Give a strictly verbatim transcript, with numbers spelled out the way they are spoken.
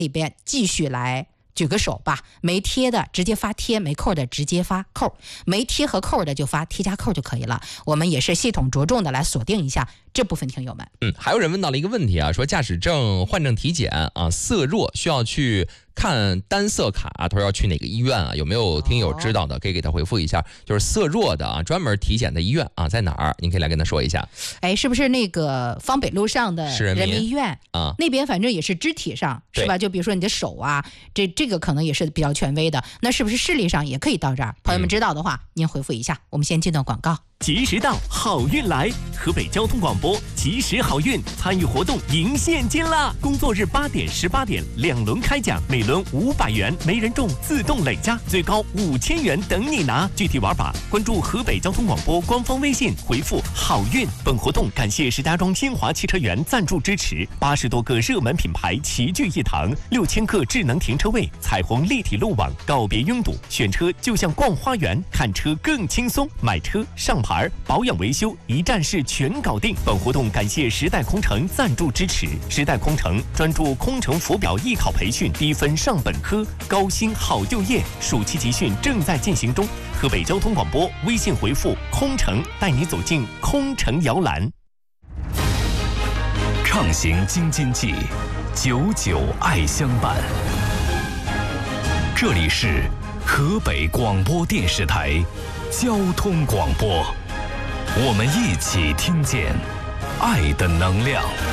里边继续来举个手吧，没贴的直接发贴，没扣的直接发扣，没贴和扣的就发贴加扣就可以了。我们也是系统着重的来锁定一下这部分听友们。 嗯，还有人问到了一个问题啊，说驾驶证换证体检啊，色弱需要去看单色卡，他说要去哪个医院啊？有没有听友知道的，可以给他回复一下。就是色弱的啊，专门体检的医院啊，在哪儿？您可以来跟他说一下。 哎，是不是那个方北路上的人民医院啊？那边反正也是肢体上是吧？就比如说你的手啊，这这个可能也是比较权威的。那是不是视力上也可以到这儿？朋友们知道的话，嗯、您回复一下。我们先进段广告。 及时到，好运来！河北交通广播及时好运参与活动赢现金啦！工作日八点、十八点两轮开奖，每轮五百元，没人中自动累加，最高五千元等你拿。具体玩法，关注河北交通广播官方微信，回复好运。本活动感谢石家庄新华汽车园赞助支持，八十多个热门品牌齐聚一堂，六千个智能停车位，彩虹立体路网，告别拥堵，选车就像逛花园，看车更轻松，买车上牌。保养维修一站式全搞定。本活动感谢时代空乘赞助支持。时代空乘专注空乘浮表艺考培训，低分上本科，高薪好就业。暑期集训正在进行中。河北交通广播微信回复空乘，带你走进空乘摇篮。 畅行京津冀，久久爱相伴。这里是河北广播电视台交通广播，我们一起听见爱的能量。